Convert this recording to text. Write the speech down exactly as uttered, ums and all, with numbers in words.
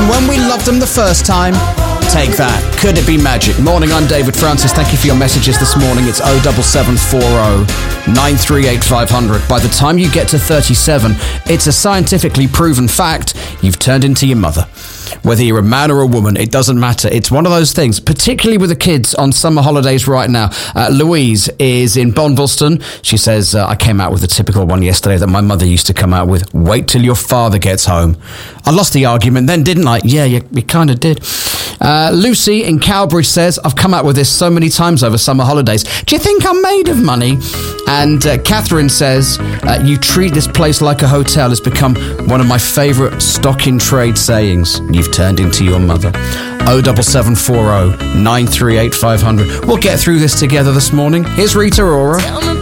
when we loved them the first time. Take that. Could it be magic? Morning, I'm David Francis. Thank you for your messages this morning. It's oh seven seven four oh, nine three eight, five hundred. By the time you get to thirty-seven, it's a scientifically proven fact, you've turned into your mother. Whether you're a man or a woman, it doesn't matter. It's one of those things, particularly with the kids on summer holidays right now. Uh, Louise is in Bonvilston. She says, uh, I came out with a typical one yesterday that my mother used to come out with. Wait till your father gets home. I lost the argument then, didn't I? Yeah, you, you kind of did. Uh, Lucy in Cowbridge says, I've come out with this so many times over summer holidays. Do you think I'm made of money? And uh, Catherine says, uh, you treat this place like a hotel has become one of my favourite stock-in-trade sayings. You've turned into your mother. oh seven seven four oh, nine three eight, five hundred. We'll get through this together this morning. Here's Rita Ora.